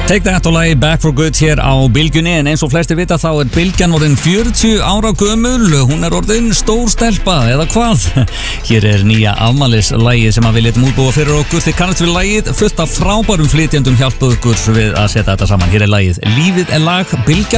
Take That og lagi Back for Good hér á Bylgjunni. En eins og flestir vita þá Bylgjan orðin 40 ára gömul. Hún orðin stór stelpa, eða hvað? Hér nýja afmælislagið sem við létum útbúa fyrir okkur. Þið kannast við lagið, fullt af frábærum flytjendum hjálpa okkur við að setja þetta saman. Hér lagið Lífið lag Bylgjan.